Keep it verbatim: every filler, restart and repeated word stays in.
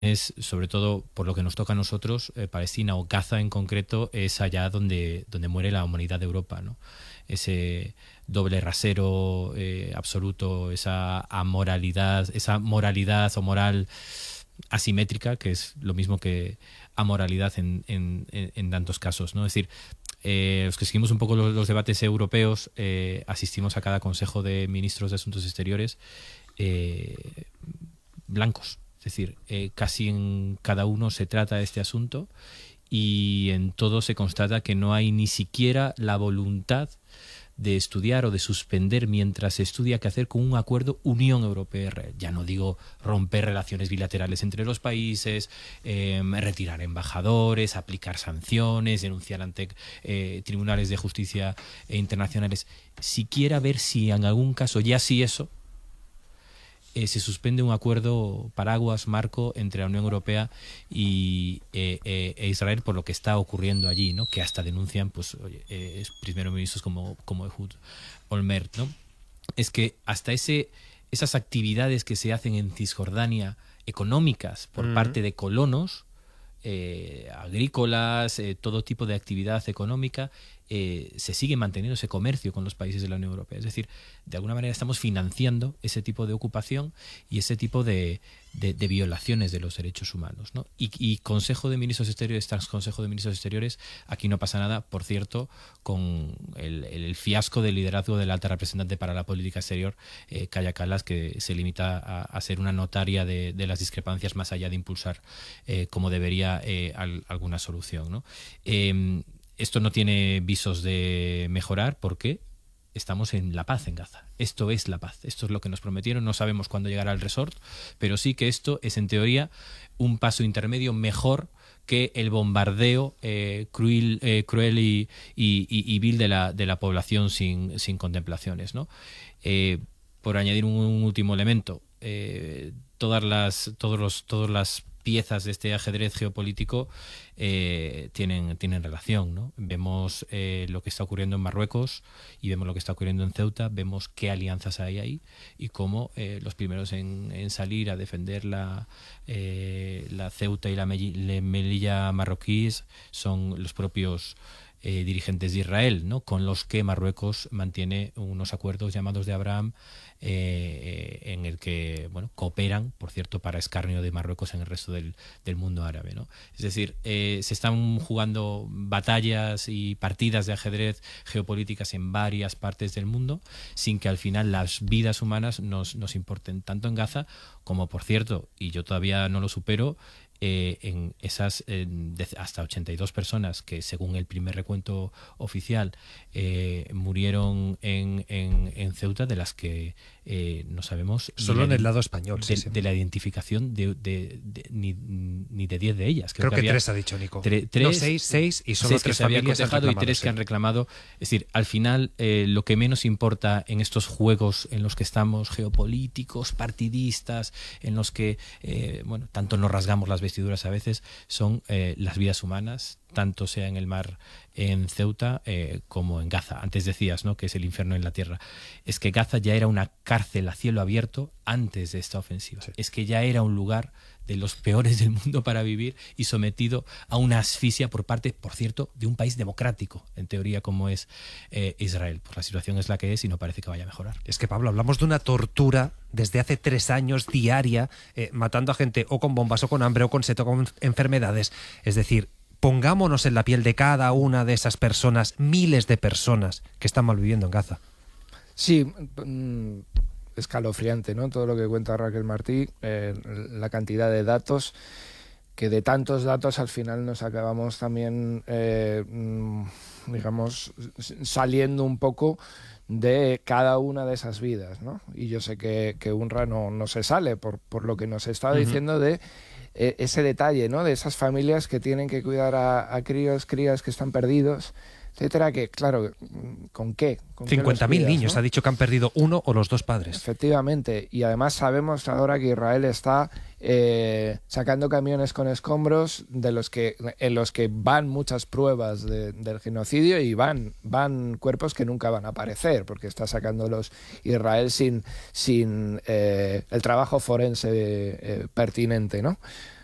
es, sobre todo por lo que nos toca a nosotros, eh, Palestina o Gaza en concreto, es allá donde, donde muere la humanidad de Europa, ¿no? Ese doble rasero eh, absoluto, esa amoralidad, esa moralidad o moral asimétrica, que es lo mismo que amoralidad en, en, en, en tantos casos, ¿no? Es decir, eh, los que seguimos un poco los, los debates europeos, eh, asistimos a cada Consejo de Ministros de Asuntos Exteriores eh, blancos. Es decir, eh, casi en cada uno se trata este asunto y en todo se constata que no hay ni siquiera la voluntad de estudiar o de suspender mientras se estudia qué hacer con un acuerdo Unión Europea-Israel. Ya no digo romper relaciones bilaterales entre los países, eh, retirar embajadores, aplicar sanciones, denunciar ante eh, tribunales de justicia eh, internacionales. Siquiera ver si en algún caso, ya sí eso, Eh, se suspende un acuerdo paraguas, marco entre la Unión Europea y eh, eh, e Israel por lo que está ocurriendo allí, ¿no? Que hasta denuncian pues oye, eh, primeros ministros como, como Ehud Olmert, ¿no? Es que hasta ese esas actividades que se hacen en Cisjordania económicas por mm. parte de colonos, eh, agrícolas, eh, todo tipo de actividad económica, eh, se sigue manteniendo ese comercio con los países de la Unión Europea. Es decir, de alguna manera estamos financiando ese tipo de ocupación y ese tipo de, de, de violaciones de los derechos humanos, ¿no? Y, y Consejo de Ministros Exteriores tras Consejo de Ministros Exteriores, aquí no pasa nada, por cierto, con el, el fiasco del liderazgo de la alta representante para la política exterior, eh, Kaja Kallas, que se limita a, a ser una notaria de, de las discrepancias más allá de impulsar eh, como debería eh, al, alguna solución, ¿no? Eh, esto no tiene visos de mejorar porque estamos en la paz en Gaza. Esto es la paz. Esto es lo que nos prometieron. No sabemos cuándo llegará el resort, pero sí que esto es, en teoría, un paso intermedio mejor que el bombardeo eh, cruel, eh, cruel y, y, y vil de la, de la población sin, sin contemplaciones, ¿no? Eh, por añadir un, un último elemento, eh, todas las, todos los, todas las piezas de este ajedrez geopolítico eh, tienen, tienen relación, ¿no? Vemos eh, lo que está ocurriendo en Marruecos y vemos lo que está ocurriendo en Ceuta, vemos qué alianzas hay ahí y cómo eh, los primeros en, en salir a defender la, eh, la Ceuta y la Melilla marroquíes son los propios Eh, dirigentes de Israel, ¿no? Con los que Marruecos mantiene unos acuerdos llamados de Abraham eh, en el que bueno, cooperan, por cierto, para escarnio de Marruecos en el resto del, del mundo árabe, ¿no? Es decir, eh, se están jugando batallas y partidas de ajedrez geopolíticas en varias partes del mundo sin que al final las vidas humanas nos, nos importen, tanto en Gaza como, por cierto, y yo todavía no lo supero, Eh, en esas eh, de hasta ochenta y dos personas que según el primer recuento oficial eh, murieron en, en, en Ceuta, de las que eh, no sabemos solo en el lado español de, sí, sí. de la identificación de, de, de, ni, ni de diez de ellas. Creo, Creo que, que tres ha dicho Nico tre, tres, no, seis, seis y solo seis tres que se habían cotejado y tres sí. que han reclamado. Es decir, al final eh, lo que menos importa en estos juegos en los que estamos geopolíticos, partidistas, en los que eh, bueno, tanto nos rasgamos las vestiduras a veces, son eh, las vidas humanas, tanto sea en el mar en Ceuta eh, como en Gaza. Antes decías, ¿no?, que es el infierno en la tierra. Es que Gaza ya era una cárcel a cielo abierto antes de esta ofensiva. Sí. Es que ya era un lugar de los peores del mundo para vivir y sometido a una asfixia por parte, por cierto, de un país democrático, en teoría, como es eh, Israel. Pues la situación es la que es y no parece que vaya a mejorar. Es que, Pablo, hablamos de una tortura desde hace tres años diaria, eh, matando a gente o con bombas o con hambre o con sed o con enfermedades. Es decir, pongámonos en la piel de cada una de esas personas, miles de personas que están malviviendo en Gaza. Sí, escalofriante, ¿no? Todo lo que cuenta Raquel Martí, eh, la cantidad de datos, que de tantos datos al final nos acabamos también, eh, digamos, saliendo un poco de cada una de esas vidas, ¿no? Y yo sé que, que UNRWA no, no se sale por, por lo que nos estaba uh-huh. diciendo de eh, ese detalle, ¿no? De esas familias que tienen que cuidar a, a críos, crías que están perdidos, etcétera, que claro, ¿con qué? ¿Con cincuenta mil niños, ¿no? Ha dicho que han perdido uno o los dos padres. Efectivamente, y además sabemos ahora que Israel está eh, sacando camiones con escombros de los que, en los que van muchas pruebas de, del genocidio y van, van cuerpos que nunca van a aparecer, porque está sacándolos Israel sin, sin eh, el trabajo forense eh, pertinente, ¿no?